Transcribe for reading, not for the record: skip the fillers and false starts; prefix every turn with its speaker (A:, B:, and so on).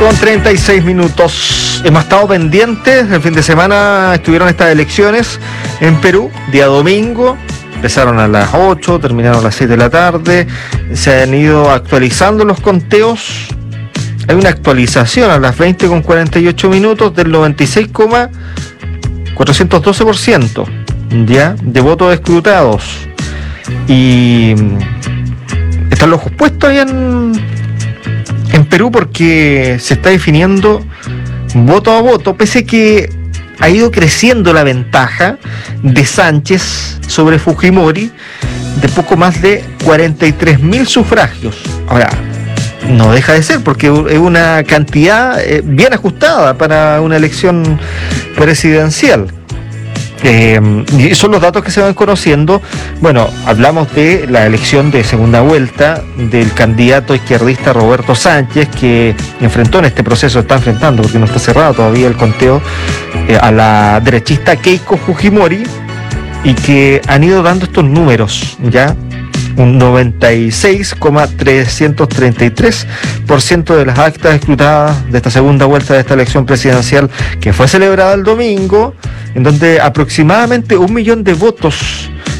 A: Con 36 minutos. Hemos estado pendientes. El fin de semana estuvieron estas elecciones en Perú, día domingo. Empezaron a las 8, terminaron a las 6 de la tarde. Se han ido actualizando los conteos. Hay una actualización a las 20:48 minutos del 96,412% ya de votos escrutados. Y están los ojos puestos ahí en Perú porque se está definiendo voto a voto, pese que ha ido creciendo la ventaja de Sánchez sobre Fujimori de poco más de 43.000 sufragios. Ahora, no deja de ser porque es una cantidad bien ajustada para una elección presidencial. Y son los datos que se van conociendo. Bueno, hablamos de la elección de segunda vuelta del candidato izquierdista Roberto Sánchez, que enfrentó en este proceso, está enfrentando, porque no está cerrado todavía el conteo, a la derechista Keiko Fujimori, y que han ido dando estos números, ¿ya? Un 96,333% de las actas escrutadas de esta segunda vuelta de esta elección presidencial que fue celebrada el domingo, en donde aproximadamente 1 millón de votos